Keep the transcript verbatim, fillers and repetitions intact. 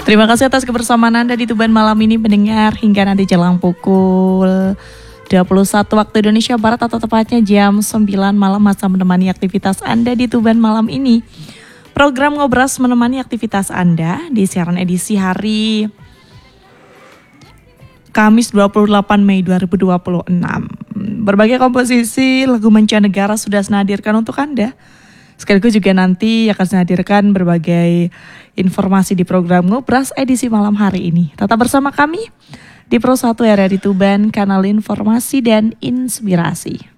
Terima kasih atas kebersamaan Anda di Tuban malam ini mendengar hingga nanti jelang pukul dua puluh satu waktu Indonesia Barat atau tepatnya jam sembilan malam masa menemani aktivitas Anda di Tuban malam ini. Program Ngobras menemani aktivitas Anda di siaran edisi hari Kamis dua puluh delapan Mei dua ribu dua puluh enam. Berbagai komposisi lagu mancanegara sudah saya hadirkan untuk Anda. Sekaligus juga nanti akan saya hadirkan berbagai informasi di program Ngobras edisi malam hari ini. Tetap bersama kami di Pro satu R R I Tuban, kanal informasi dan inspirasi.